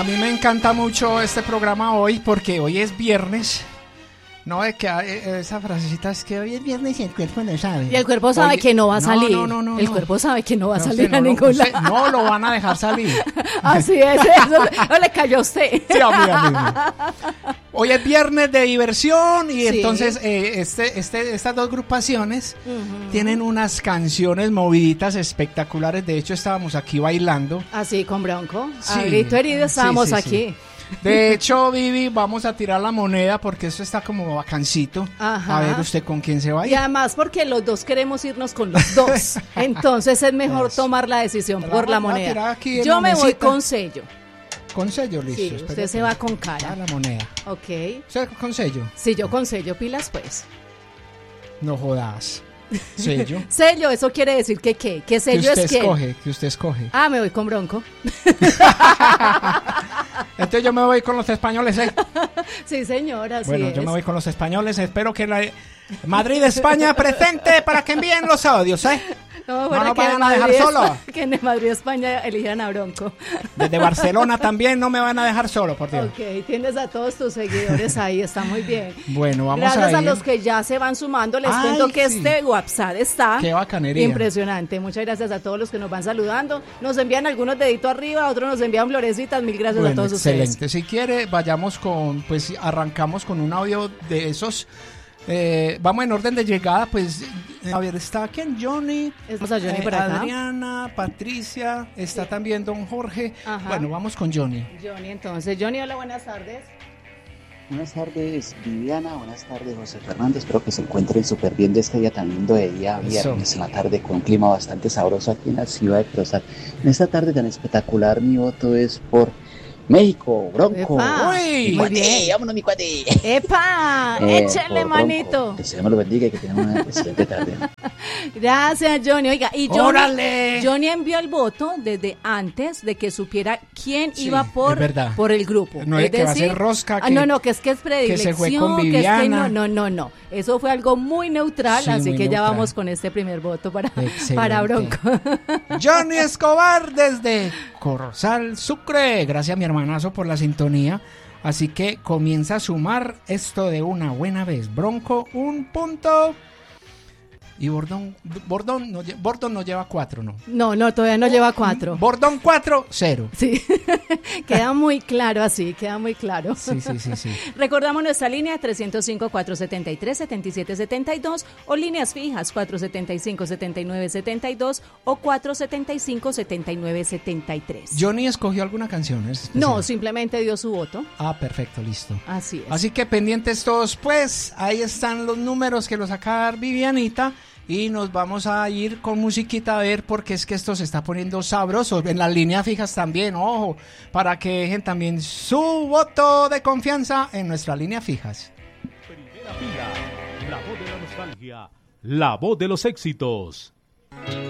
A mí me encanta mucho este programa hoy porque hoy es viernes. No, es que esa frasecita es que hoy es viernes y el cuerpo no sabe. Y el cuerpo sabe que no va a salir. No. El cuerpo sabe que no va a salir a ningún lado. No lo van a dejar salir. Así es, eso no le cayó a usted. Sí, a mí. Hoy es viernes de diversión y sí. Entonces estas dos agrupaciones tienen unas canciones moviditas espectaculares. De hecho, estábamos aquí bailando. Así, con Bronco. Sí. A grito herido estábamos aquí. Sí. De hecho, Vivi, vamos a tirar la moneda porque eso está como bacancito. Ajá. A ver usted con quién se va a ir. Y además porque los dos queremos irnos con los dos. Entonces es mejor tomar la decisión por la moneda. Yo me voy con sello. ¿Con sello? Listo. Sí, usted se va con cara. A la moneda. Ok. ¿Usted con sello? Sí, yo con sello, pilas pues. No jodas. ¿Sello? Sello, eso quiere decir que ¿qué? ¿Qué sello es qué? Que usted escoge. Ah, me voy con Bronco. Entonces yo me voy con los españoles, ¿eh? Sí, señora, así Bueno, yo me voy con los españoles. Espero que la Madrid, España, presente para que envíen los audios, ¿eh? No nos vayan a dejar solo. Que en Madrid, España elijan a Bronco. Desde Barcelona también no me van a dejar solo, por Dios. Ok, tienes a todos tus seguidores ahí, está muy bien. Bueno, vamos Gracias a a los que ya se van sumando, les cuento que este WhatsApp está qué bacanería. Impresionante. Muchas gracias a todos los que nos van saludando. Nos envían algunos deditos arriba, otros nos envían florecitas. Mil gracias a todos ustedes. Excelente. Si quiere, vayamos pues arrancamos con un audio de esos. Vamos en orden de llegada, pues a ver, está quién, Johnny, Adriana, Patricia, está también don Jorge. Ajá. Bueno, vamos con Johnny. Entonces, Johnny, hola, buenas tardes. Buenas tardes, Viviana, buenas tardes, José Fernando, espero que se encuentren súper bien de este día tan lindo de día viernes en la tarde con un clima bastante sabroso aquí en la ciudad de Crozat. En esta tarde tan espectacular mi voto es por México, Bronco. Uy, muy bien. Vámonos, mi cuate. ¡Epa! Échale, manito. Que se me lo bendiga y que tengan una excelente tarde. Gracias, Johnny. Oiga, y ¡Órale! Johnny envió el voto desde antes de que supiera quién iba por el grupo. No es que va a ser rosca. No, que es predilección. Que se fue con Viviana. No. Eso fue algo muy neutral, así que ya vamos con este primer voto para Bronco. Johnny Escobar desde Corozal, Sucre. Gracias, mi hermanazo, por la sintonía. Así que comienza a sumar esto de una buena vez. Bronco, 1 punto. Y Bordón no lleva 4, ¿no? No, todavía no lleva 4. Bordón 4, 0. Sí, queda muy claro así, queda muy claro. Sí. Recordamos nuestra línea 305-473-7772 o líneas fijas 475-7972 o 475-7973. ¿Johnny escogió alguna canción especial? No, simplemente dio su voto. Ah, perfecto, listo. Así es. Así que pendientes todos, pues, ahí están los números que los acaba de dar Vivianita. Y nos vamos a ir con musiquita a ver porque es que esto se está poniendo sabroso. En las líneas fijas también, ojo, para que dejen también su voto de confianza en nuestras líneas fijas. Primera fila, la voz de la nostalgia, la voz de los éxitos.